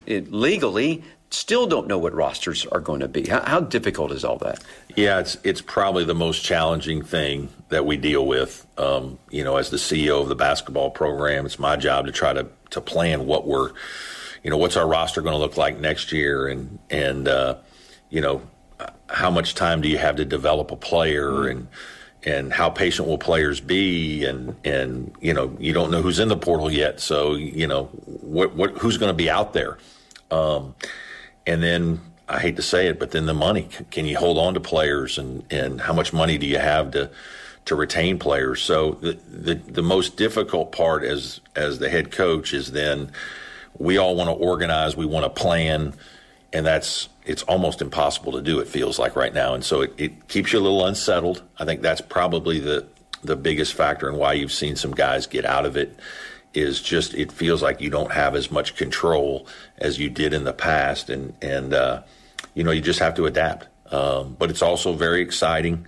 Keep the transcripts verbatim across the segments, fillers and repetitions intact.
it, legally still don't know what rosters are going to be. How, how difficult is all that? Yeah, it's it's probably the most challenging thing that we deal with. Um, you know, as the C E O of the basketball program, it's my job to try to to plan what we're, you know, what's our roster going to look like next year, and and uh, you know, how much time do you have to develop a player, mm-hmm. and and how patient will players be, and and you know, you don't know who's in the portal yet, so you know what what who's going to be out there. Um, And then, I hate to say it, but then the money. Can you hold on to players, and, and how much money do you have to to retain players? So the, the the most difficult part as as the head coach is then we all want to organize, we want to plan, and that's it's almost impossible to do, it feels like right now. And so it, it keeps you a little unsettled. I think that's probably the, the biggest factor in why you've seen some guys get out of it. Is just it feels like you don't have as much control as you did in the past, and and uh, you know you just have to adapt. Um, but it's also very exciting.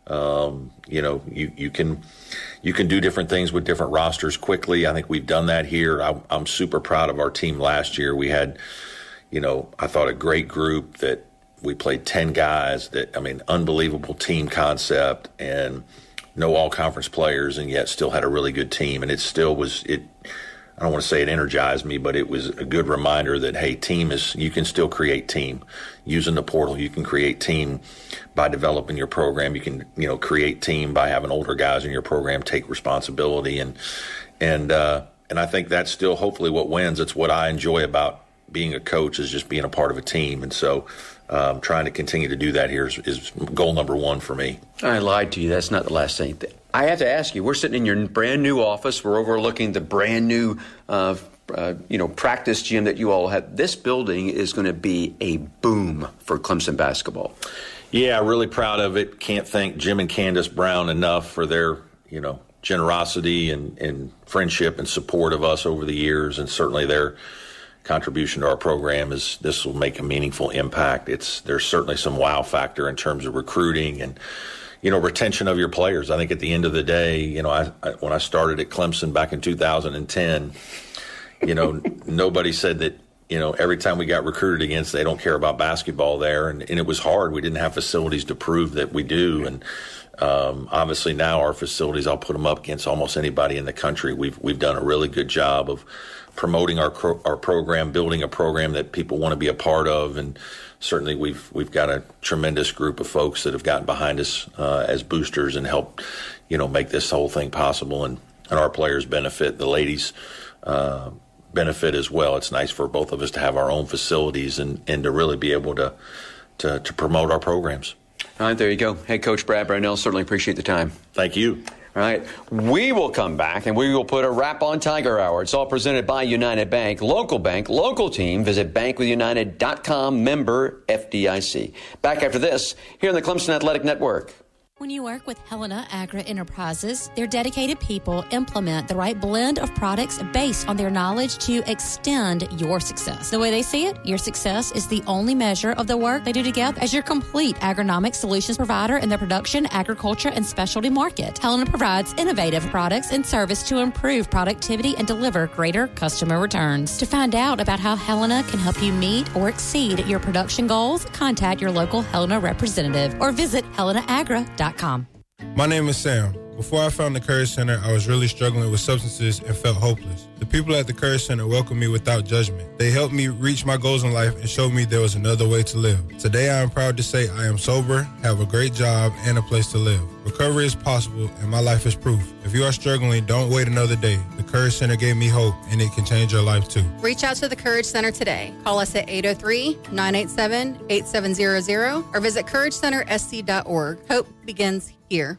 Um, you know you you can you can do different things with different rosters quickly. I think we've done that here. I, I'm super proud of our team last year. We had, you know, I thought a great group that we played ten guys. That I mean, unbelievable team concept and. No all-conference players, and yet still had a really good team. And it still was, it. I don't want to say it energized me, but it was a good reminder that, hey, team is, you can still create team. Using the portal, you can create team by developing your program. You can, you know, create team by having older guys in your program take responsibility. And, and, uh, and I think that's still hopefully what wins. It's what I enjoy about being a coach, is just being a part of a team. And so, Um, trying to continue to do that here is, is goal number one for me. I lied to you. That's not the last thing. I have to ask you, we're sitting in your brand new office. We're overlooking the brand new, uh, uh, you know, practice gym that you all have. This building is going to be a boom for Clemson basketball. Yeah, really proud of it. Can't thank Jim and Candace Brown enough for their, you know, generosity and, and friendship and support of us over the years, and certainly their contribution to our program is this will make a meaningful impact. It's there's certainly some wow factor in terms of recruiting and, you know, retention of your players. I think at the end of the day, you know, I, I when I started at Clemson back in two thousand ten, you know, nobody said that, you know, every time we got recruited against, they don't care about basketball there. And, and it was hard. We didn't have facilities to prove that we do. And um, obviously now our facilities, I'll put them up against almost anybody in the country. We've we've done a really good job of promoting our our program, building a program that people want to be a part of, and certainly we've we've got a tremendous group of folks that have gotten behind us uh, as boosters and helped, you know, make this whole thing possible, and, and our players benefit, the ladies uh, benefit as well. It's nice for both of us to have our own facilities and, and to really be able to, to to promote our programs. All right, there you go. Hey, Coach Brad Brownell, certainly appreciate the time. Thank you. All right, we will come back and we will put a wrap on Tiger Hour. It's all presented by United Bank. Local bank, local team. Visit bank with united dot com, member F D I C. Back after this, here on the Clemson Athletic Network. When you work with Helena Agri Enterprises, their dedicated people implement the right blend of products based on their knowledge to extend your success. The way they see it, your success is the only measure of the work they do together as your complete agronomic solutions provider in the production, agriculture, and specialty market. Helena provides innovative products and service to improve productivity and deliver greater customer returns. To find out about how Helena can help you meet or exceed your production goals, contact your local Helena representative or visit helena agra dot com. My name is Sam. Before I found the Courage Center, I was really struggling with substances and felt hopeless. The people at the Courage Center welcomed me without judgment. They helped me reach my goals in life and showed me there was another way to live. Today, I am proud to say I am sober, have a great job, and a place to live. Recovery is possible, and my life is proof. If you are struggling, don't wait another day. The Courage Center gave me hope, and it can change your life, too. Reach out to the Courage Center today. Call us at eight oh three, nine eight seven, eight seven zero zero or visit courage center s c dot org. Hope begins here.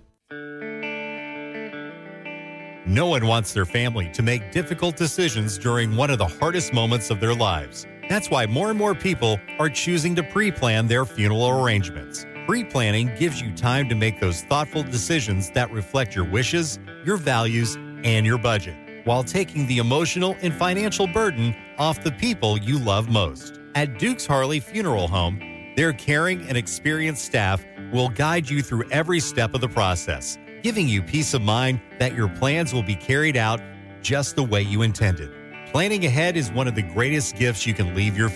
No one wants their family to make difficult decisions during one of the hardest moments of their lives. That's why more and more people are choosing to pre-plan their funeral arrangements. Pre-planning gives you time to make those thoughtful decisions that reflect your wishes, your values, and your budget, while taking the emotional and financial burden off the people you love most. At Dukes Harley Funeral Home, their caring and experienced staff will guide you through every step of the process, giving you peace of mind that your plans will be carried out just the way you intended. Planning ahead is one of the greatest gifts you can leave your